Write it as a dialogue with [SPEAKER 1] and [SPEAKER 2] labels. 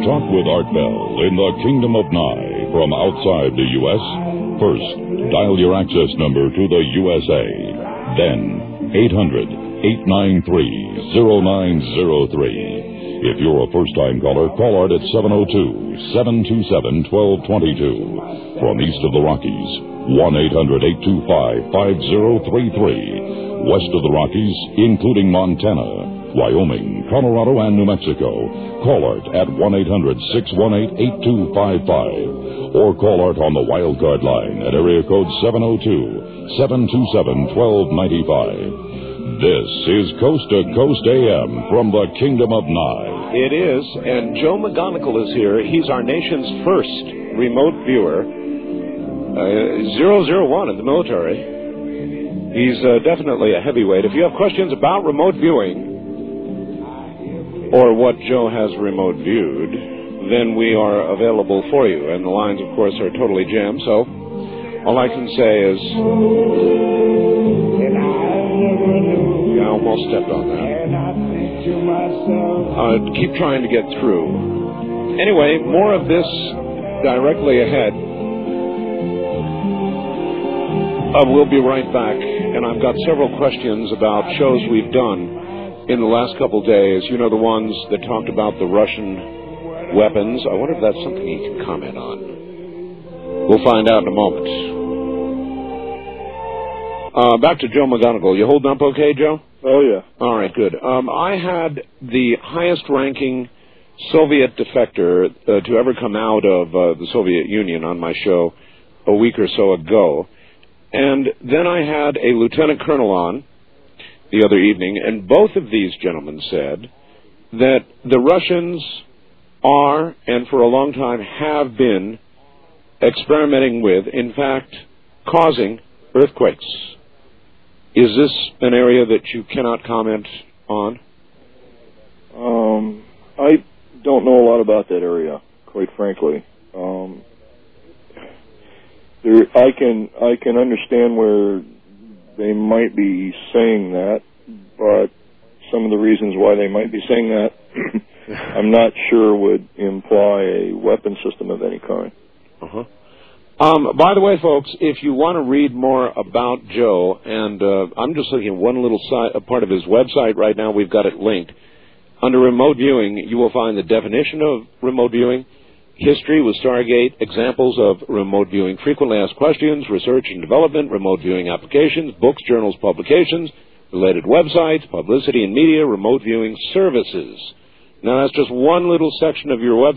[SPEAKER 1] Talk with Art Bell in the Kingdom of Nye from outside the U.S. First, dial your access number to the USA. Then, 800-893-0903. If you're a first-time caller, call Art at 702-727-1222. From east of the Rockies, 1-800-825-5033. West of the Rockies, including Montana, Wyoming, Colorado, and New Mexico, call Art at 1-800-618-8255. Or call Art on the wildcard line at area code 702-727-1295. This is Coast to Coast AM from the Kingdom of Nye.
[SPEAKER 2] It is, and Joe McGonigal is here. He's our nation's first remote viewer. 001 in the military. He's definitely a heavyweight. If you have questions about remote viewing, or what Joe has remote viewed, then we are available for you. And the lines, of course, are totally jammed, so all I can say is... I almost stepped on that. Keep trying to get through. Anyway, more of this directly ahead. We'll be right back, and I've got several questions about shows we've done in the last couple days. You know, the ones that talked about the Russian weapons. I wonder if that's something he can comment on. We'll find out in a moment. Back to Joe McGonigal. You holding up okay, Joe?
[SPEAKER 3] Oh, yeah.
[SPEAKER 2] All right, good. I had the highest-ranking Soviet defector to ever come out of the Soviet Union on my show a week or so ago. And then I had a lieutenant colonel on the other evening, and both of these gentlemen said that the Russians are, and for a long time have been, experimenting with, in fact, causing earthquakes. Is this an area that you cannot comment on?
[SPEAKER 3] I don't know a lot about that area, quite frankly. I can understand where they might be saying that, but some of the reasons why they might be saying that I'm not sure would imply a weapon system of any kind.
[SPEAKER 2] Uh-huh. By the way, folks, if you want to read more about Joe, and I'm just looking at one little part of his website right now, we've got it linked. Under remote viewing, you will find the definition of remote viewing, history with Stargate, examples of remote viewing, frequently asked questions, research and development, remote viewing applications, books, journals, publications, related websites, publicity and media, remote viewing services. Now, that's just one little section of your website.